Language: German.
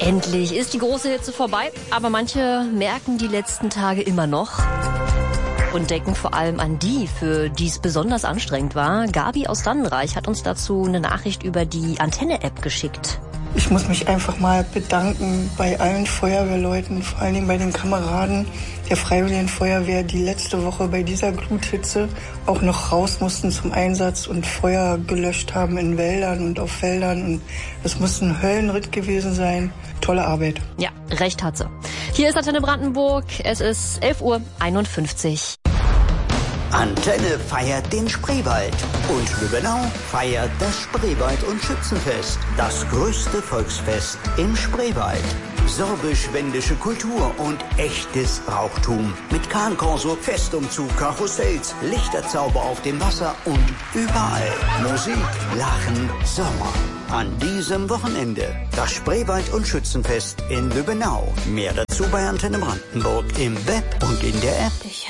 Endlich ist die große Hitze vorbei, aber manche merken die letzten Tage immer noch und denken vor allem an die, für die es besonders anstrengend war. Gabi aus Dannenreich hat uns dazu eine Nachricht über die Antenne-App geschickt. Ich muss mich einfach mal bedanken bei allen Feuerwehrleuten, vor allen Dingen bei den Kameraden der Freiwilligen Feuerwehr, die letzte Woche bei dieser Gluthitze auch noch raus mussten zum Einsatz und Feuer gelöscht haben in Wäldern und auf Feldern. Und es muss ein Höllenritt gewesen sein. Tolle Arbeit. Ja, recht hat sie. Hier ist Antenne Brandenburg. Es ist 11:51 Uhr. Antenne feiert den Spreewald und Lübbenau feiert das Spreewald- und Schützenfest. Das größte Volksfest im Spreewald. Sorbisch-wendische Kultur und echtes Brauchtum. Mit Kahnkorso, Festumzug, Karussells, Lichterzauber auf dem Wasser und überall Musik, Lachen, Sommer. An diesem Wochenende das Spreewald- und Schützenfest in Lübbenau. Mehr dazu bei Antenne Brandenburg im Web und in der App.